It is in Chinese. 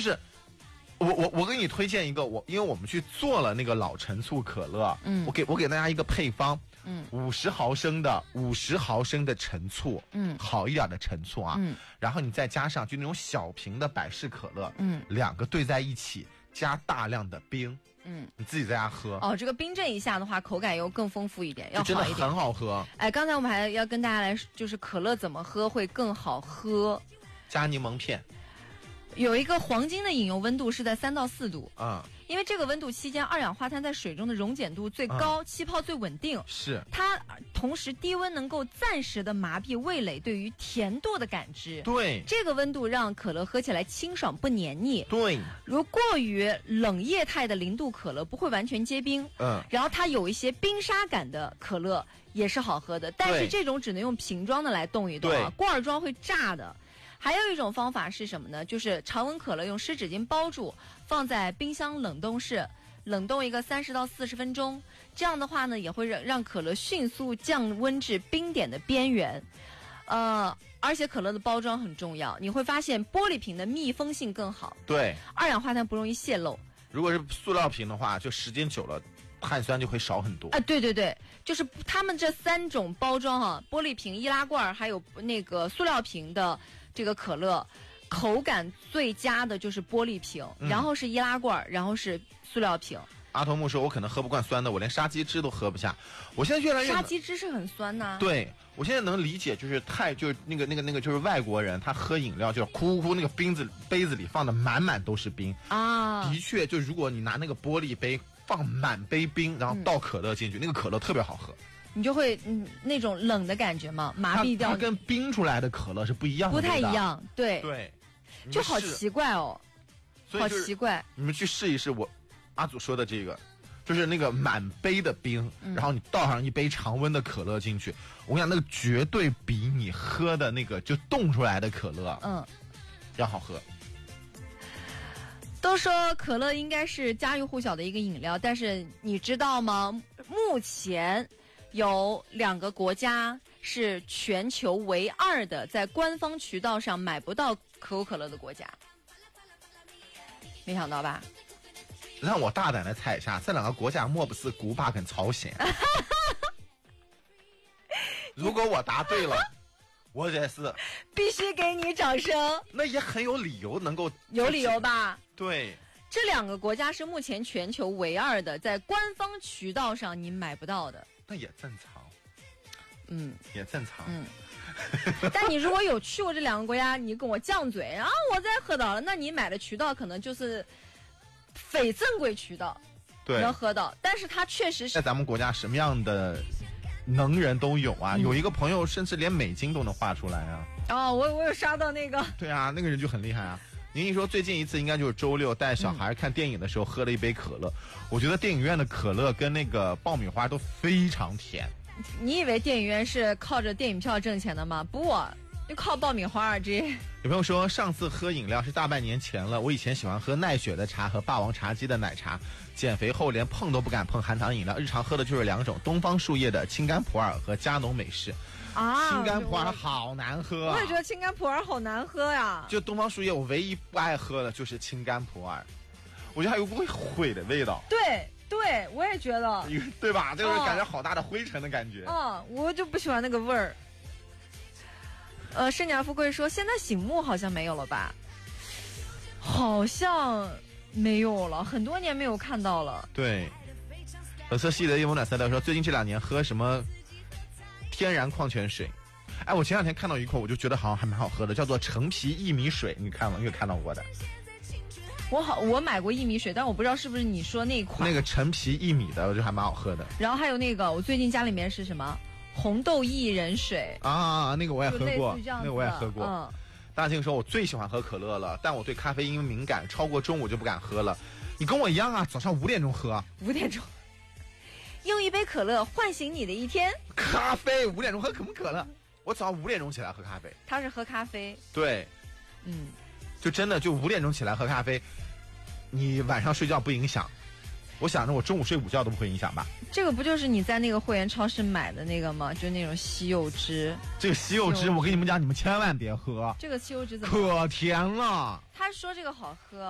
就是我给你推荐一个，因为我们去做了那个老陈醋可乐，我给大家一个配方，50毫升的陈醋，好一点的陈醋啊，然后你再加上就那种小瓶的百事可乐，两个兑在一起，加大量的冰，你自己在家喝。哦， 这个冰镇一下的话，口感又更丰富一点，要好一点， 真的很好喝。 哎，刚才我们还要跟大家来，就是可乐怎么喝会更好喝？ 加柠檬片。 有一个黄金的饮用温度是在3到4度啊， 因为这个温度期间，二氧化碳在水中的溶解度最高，气泡最稳定。 是它同时低温能够暂时的麻痹味蕾对于甜度的感知。 对， 这个温度让可乐喝起来清爽不黏腻。 对， 如过于冷液态的0度可乐不会完全结冰。然后它有一些冰沙感的可乐也是好喝的，但是这种只能用瓶装的来冻一冻啊，罐装会炸的。还有一种方法是什么呢？就是常温可乐用湿纸巾包住，放在冰箱冷冻室冷冻一个30到40分钟。这样的话呢，也会让可乐迅速降温至冰点的边缘。而且可乐的包装很重要，你会发现玻璃瓶的密封性更好， 对， 二氧化碳不容易泄漏。 如果是塑料瓶的话，就时间久了碳酸就会少很多啊！对对对，就是他们这3种包装啊，玻璃瓶、易拉罐还有那个塑料瓶的这个可乐，口感最佳的就是玻璃瓶，然后是易拉罐，然后是塑料瓶。 阿童木说：“我可能喝不惯酸的，我连沙棘汁都喝不下。我现在越来越沙棘汁是很酸呐。 对，我现在能理解，就是那个就是外国人他喝饮料就是哭那个杯子里放的满满都是冰啊。的确，就如果你拿那个玻璃杯放满杯冰，然后倒可乐进去，那个可乐特别好喝。 你就会那种冷的感觉嘛，麻痹掉。 它跟冰出来的可乐是不一样的， 不太一样。对对， 就好奇怪哦，好奇怪。 你们去试一试阿祖说的这个，就是那个满杯的冰，然后你倒上一杯常温的可乐进去，我跟你讲，那个绝对比你喝的那个就冻出来的可乐，要好喝。 都说可乐应该是家喻户晓的一个饮料，但是你知道吗？目前有2个国家是全球唯2的在官方渠道上买不到可口可乐的国家，没想到吧？ 让我大胆的猜一下，这2个国家莫不是古巴跟朝鲜？如果我答对了，我也是必须给你掌声。 那也很有理由，能够有理由吧？ 对， 这2个国家是目前全球唯2的在官方渠道上你买不到的。 那也正常，也正常， 但你如果有去过这2个国家，你跟我犟嘴啊，我在喝到了，那你买的渠道可能就是非正规渠道， 对， 能喝到，但是它确实是在咱们国家什么样的能人都有啊，有一个朋友甚至连美金都能画出来啊。 哦，我有刷到那个。 对啊，那个人就很厉害啊。宁宁说最近一次应该就是周6带小孩看电影的时候喝了一杯可乐，我觉得电影院的可乐跟那个爆米花都非常甜。 你以为电影院是靠着电影票挣钱的吗？不，就靠爆米花这。 有朋友说上次喝饮料是大半年前了，我以前喜欢喝奈雪的茶和霸王茶姬的奶茶，减肥后连碰都不敢碰含糖饮料，日常喝的就是2种，东方树叶的青柑普洱和加农美式。青柑普洱好难喝我也觉得青柑普洱好难喝呀。 就东方树叶我唯一不爱喝的就是青柑普洱，我觉得它有股毁的味道。 对，我也觉得， 对吧？就是感觉好大的灰尘的感觉。 我就不喜欢那个味儿。盛年富贵说现在醒目好像没有了吧？好像没有了，很多年没有看到了。 对，粉色系的夜幕暖色调说最近这2年喝什么天然矿泉水。哎，我前2天看到一款，我就觉得好像还蛮好喝的，叫做橙皮薏米水，你看吗？你有看到过的？ 我买过薏米水，但我不知道是不是你说那款。 那个陈皮薏米的，我觉得还蛮好喝的。 然后还有那个，我最近家里面是什么红豆薏仁水啊，那个我也喝过，那个我也喝过。大庆说我最喜欢喝可乐了，但我对咖啡因敏感，超过中午就不敢喝了。你跟我一样啊，早上5点钟喝。 5点钟，用一杯可乐唤醒你的一天。 咖啡5点钟喝什么可乐？我早上5点钟起来喝咖啡。 他是喝咖啡。 对，就真的就5点钟起来喝咖啡，你晚上睡觉不影响。我想着我中午睡午觉都不会影响吧。 这个不就是你在那个会员超市买的那个吗？就那种西柚汁。 这个西柚汁我跟你们讲，你们千万别喝。 这个西柚汁怎么可甜了。 他说这个好喝。